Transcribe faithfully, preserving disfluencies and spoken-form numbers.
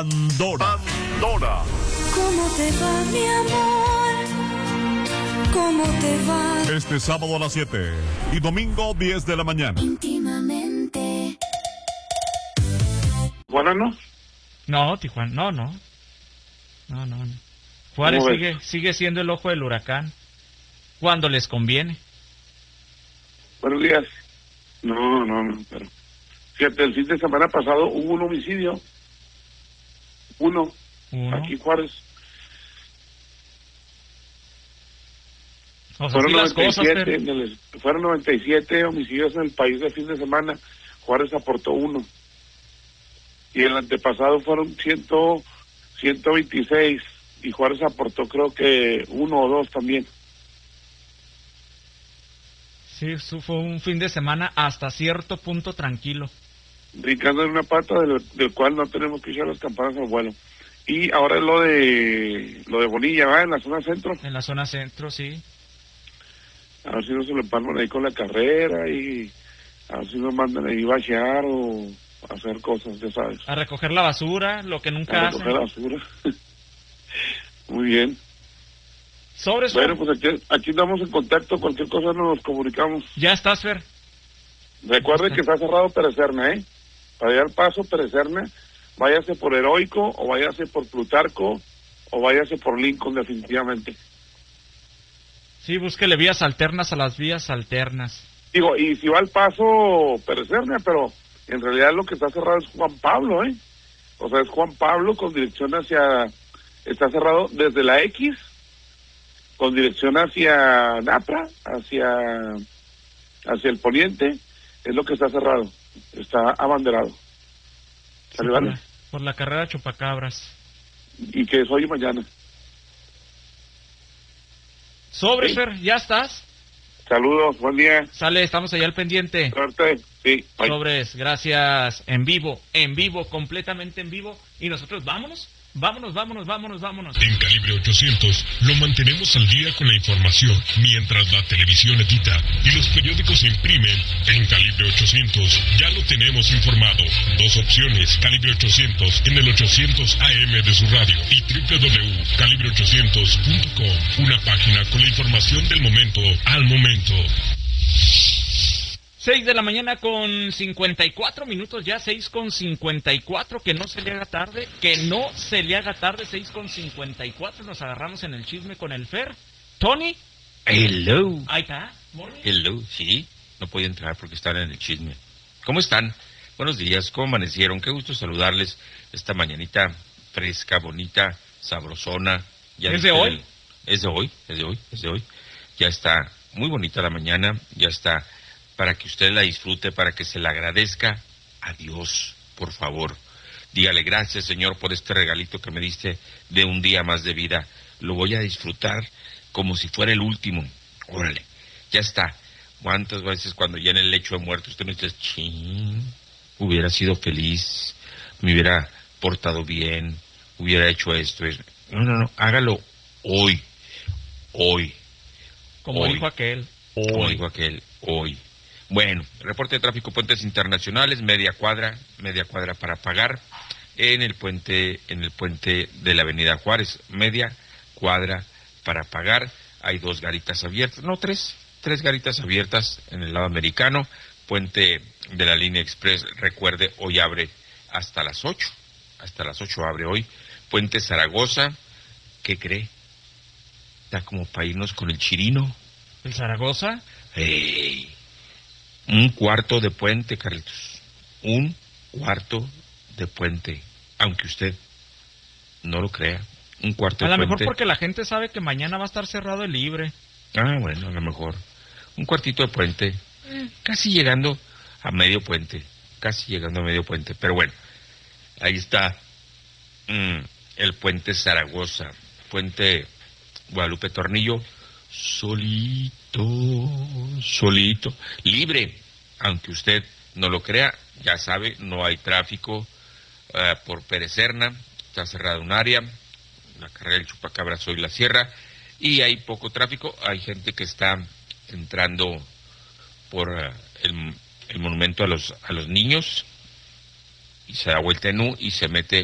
Pandora. Pandora. ¿Cómo te va, mi amor? ¿Cómo te va? Este sábado a las siete y domingo diez de la mañana. Íntimamente. Bueno, ¿no? No, Tijuana, no, no. No, no, no. Juárez sigue, sigue siendo el ojo del huracán. Cuando les conviene. Buenos días. No, no, no, pero... Fíjate, el fin de semana pasado hubo un homicidio. Uno. Uno. Aquí en Juárez. O sea, Fueron sí las noventa y siete, cosas, pero... en el, fueron noventa y siete homicidios en el país de fin de semana. Juárez aportó uno. Y el antepasado fueron ciento veintiséis. Y Juárez aportó creo que uno o dos también. Sí, eso fue un fin de semana hasta cierto punto tranquilo. Brincando en una pata del, del cual no tenemos que echar las campanas al vuelo. Y ahora es lo de lo de Bonilla, ¿va? En la zona centro. En la zona centro, sí. A ver si no se lo empalman ahí con la carrera y a ver si nos mandan ahí bachear o hacer cosas, ya sabes. A recoger la basura, lo que nunca A hacen. recoger la basura. Muy bien. Sobre eso. Bueno, pues aquí, aquí estamos en contacto, cualquier cosa nos comunicamos. Ya estás, Fer. Recuerde está. que está cerrado Perecerna, ¿eh? Para ir al paso, Perecerna, váyase por Heroico, o váyase por Plutarco, o váyase por Lincoln, definitivamente. Sí, búsquele vías alternas a las vías alternas. Digo, y si va al paso, Perecerna, pero en realidad lo que está cerrado es Juan Pablo, ¿eh? O sea, es Juan Pablo con dirección hacia... Está cerrado desde la X, con dirección hacia Napa, hacia, hacia el poniente, es lo que está cerrado. Está abanderado. Sí, ¿Sale, por, vale? la, por la carrera Chupacabras. Y que es hoy y mañana. Sobre, Sí. Fer, ¿ya estás? Saludos, buen día. Sale, estamos allá al pendiente. Suerte. Sí, bye. Sobres, gracias. En vivo, en vivo, completamente en vivo. Y nosotros, vámonos, vámonos, vámonos, vámonos, vámonos. En Calibre ochocientos lo mantenemos al día con la información, mientras la televisión edita y los periódicos imprimen. En Calibre ochocientos ya lo tenemos informado. Dos opciones, Calibre ochocientos en el ochocientos A M de su radio y doble u doble u doble u punto calibre ochocientos punto com, una página con la información del momento al momento. seis de la mañana con cincuenta y cuatro minutos ya, seis con cincuenta y cuatro, que no se le haga tarde, que no se le haga tarde, seis con cincuenta y cuatro, nos agarramos en el chisme con el Fer. Tony. Hello. Ahí está. Morning. Hello, sí, no puedo entrar porque están en el chisme. ¿Cómo están? Buenos días, ¿cómo amanecieron? Qué gusto saludarles esta mañanita fresca, bonita, sabrosona. Ya ¿Es de viste hoy? el- Es de hoy, es de hoy, es de hoy. Ya está muy bonita la mañana, ya está para que usted la disfrute, para que se la agradezca a Dios, por favor. Dígale gracias, Señor, por este regalito que me diste de un día más de vida. Lo voy a disfrutar como si fuera el último. Órale, ya está. ¿Cuántas veces cuando ya en el lecho de muerte usted me dice, chin, hubiera sido feliz, me hubiera portado bien, hubiera hecho esto, eso? No, no, no, hágalo hoy, hoy. Como Hoy. dijo aquel. Como Hoy. dijo aquel, hoy. Bueno, reporte de tráfico, puentes internacionales, media cuadra, media cuadra para pagar en el puente, en el puente de la Avenida Juárez, media cuadra para pagar. Hay dos garitas abiertas, no, tres, tres garitas abiertas en el lado americano. Puente de la línea express, recuerde, hoy abre hasta las ocho, hasta las ocho abre hoy. Puente Zaragoza, ¿qué cree? Está como para irnos con el Chirino. ¿El Zaragoza? ¡Ey! Un cuarto de puente, Carlitos. Un cuarto de puente. Aunque usted no lo crea. Un cuarto A de lo puente. mejor porque la gente sabe que mañana va a estar cerrado el libre. Ah, bueno, a lo mejor. Un cuartito de puente. eh, casi llegando a medio puente. Casi llegando a medio puente. Pero bueno, ahí está mm, el puente Zaragoza. Puente Guadalupe Tornillo. Solito, solito, libre, aunque usted no lo crea, ya sabe, no hay tráfico uh, por Perecerna, está cerrada un área, la carrera del Chupacabras hoy la cierra, y hay poco tráfico, hay gente que está entrando por uh, el, el monumento a los, a los niños, y se da vuelta en U y se mete